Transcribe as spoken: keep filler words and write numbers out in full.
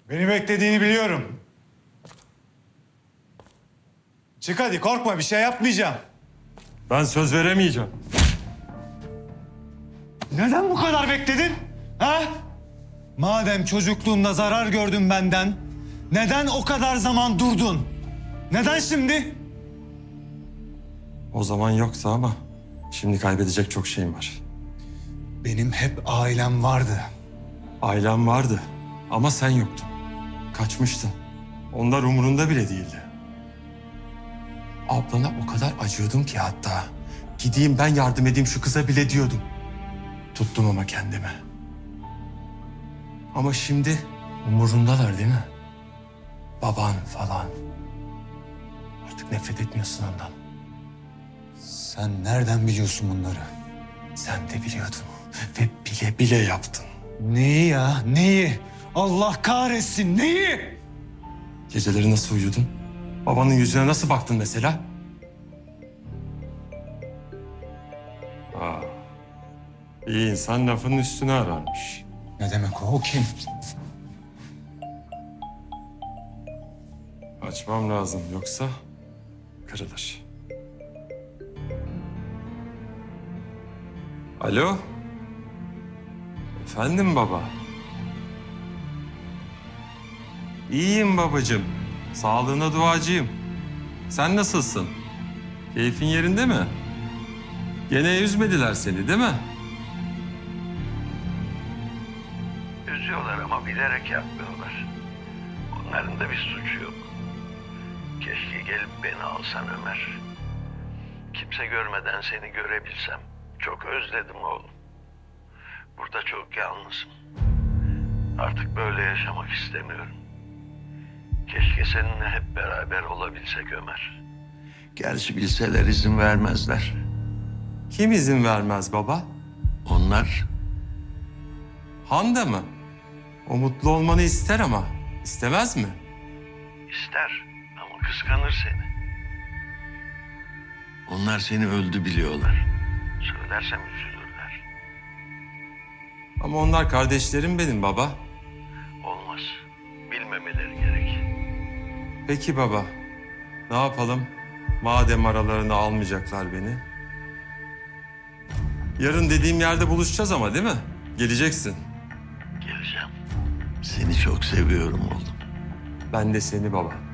Beni beklediğini biliyorum. Çık hadi, korkma, bir şey yapmayacağım. Ben söz veremeyeceğim. Neden bu kadar bekledin? Ha? Madem çocukluğumda zarar gördün benden, neden o kadar zaman durdun? Neden şimdi? O zaman yoktu ama şimdi kaybedecek çok şeyim var. Benim hep ailem vardı. Ailem vardı ama sen yoktun. Kaçmıştın. Onlar umurunda bile değildi. Ablana o kadar acıyordum ki hatta. Gideyim ben yardım edeyim şu kıza bile diyordum. Tuttum ama kendime. Ama şimdi umurundalar değil mi? Baban falan. Artık nefret etmiyorsun ondan. Sen nereden biliyorsun bunları? Sen de biliyordun ve bile bile yaptın. Neyi ya, neyi? Allah kahretsin, neyi? Geceleri nasıl uyudun? Babanın yüzüne nasıl baktın mesela? Aa, iyi insan lafın üstüne ararmış. Ne demek o, o kim? Açmam lazım yoksa kırılır. Alo? Efendim baba? İyiyim babacığım. Sağlığına duacıyım. Sen nasılsın? Keyfin yerinde mi? Gene üzmediler seni değil mi? Üzüyorlar ama bilerek yapmıyorlar. Onların da bir suçu yok. Keşke gelip beni alsan Ömer. Kimse görmeden seni görebilsem. Çok özledim oğlum. Burada çok yalnızım. Artık böyle yaşamak istemiyorum. Keşke seninle hep beraber olabilsek Ömer. Gerçi bilseler izin vermezler. Kim izin vermez baba? Onlar Hande mı? O mutlu olmanı ister ama istemez mi? ister ama kıskanır seni. Onlar seni öldü biliyorlar. Söylersem üzülürler. Ama onlar kardeşlerim benim baba. Olmaz. Bilmemeleri gerek. Peki baba, ne yapalım? Madem aralarına almayacaklar beni. Yarın dediğim yerde buluşacağız ama değil mi? Geleceksin. Geleceğim. Seni çok seviyorum oğlum. Ben de seni baba.